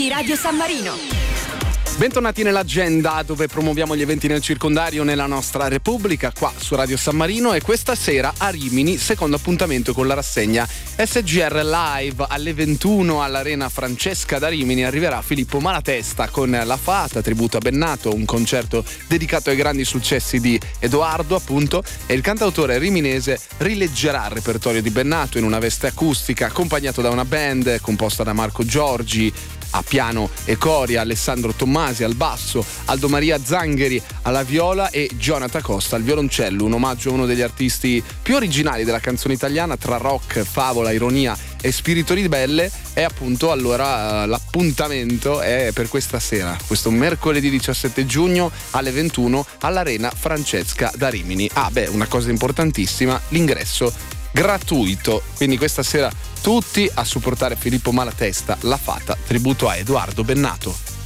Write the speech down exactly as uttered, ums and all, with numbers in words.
di Radio San Marino. Bentornati nell'agenda dove promuoviamo gli eventi nel circondario nella nostra Repubblica, qua su Radio San Marino, e questa sera a Rimini, secondo appuntamento con la rassegna S G R Live alle ventuno all'Arena Francesca da Rimini. Arriverà Filippo Malatesta con La Fata, tributo a Bennato, un concerto dedicato ai grandi successi di Edoardo appunto, e il cantautore riminese rileggerà il repertorio di Bennato in una veste acustica, accompagnato da una band composta da Marco Giorgi a piano e cori, Alessandro Tommasi al basso, Aldo Maria Zangheri alla viola e Jonathan Costa al violoncello, un omaggio a uno degli artisti più originali della canzone italiana, tra rock, favola, ironia e spirito ribelle. E appunto allora l'appuntamento è per questa sera, questo mercoledì diciassette giugno alle ventuno all'Arena Francesca da Rimini. Ah beh, una cosa importantissima, l'ingresso gratuito, quindi questa sera tutti a supportare Filippo Malatesta, La Fata, tributo a Edoardo Bennato.